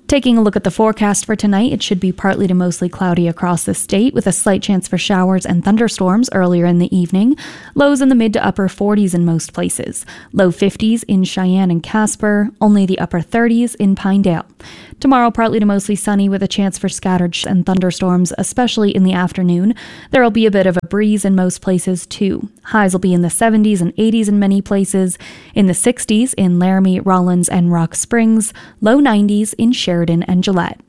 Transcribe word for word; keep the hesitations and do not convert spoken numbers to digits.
Taking a look at the forecast for tonight, it should be partly to mostly cloudy across the state with a slight chance for showers and thunderstorms earlier in the evening. Lows in the mid to upper forties in most places. Low fifties in Cheyenne and Casper, only the upper thirties in Pinedale. Tomorrow, partly to mostly sunny with a chance for scattered sh- and thunderstorms, especially in the afternoon. There will be a bit of a breeze in most places too. Highs will be in the seventies and eighties in many places, in the sixties in Laramie, Rollins, and Rock Springs, low nineties in Sheridan and Gillette.